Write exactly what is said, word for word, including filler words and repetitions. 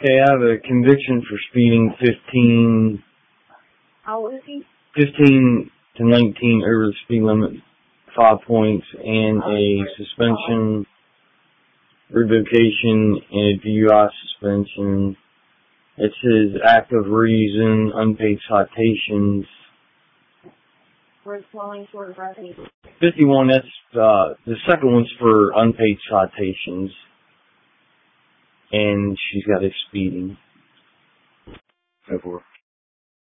Okay, I have a conviction for speeding fifteen, How old is he? fifteen to nineteen over the speed limit, five points, and a suspension, revocation, and a D U I suspension. It says active reason, unpaid citations. We're falling short of breath. fifty-one, that's, uh, the second one's for unpaid citations. And she's got a speeding. Over.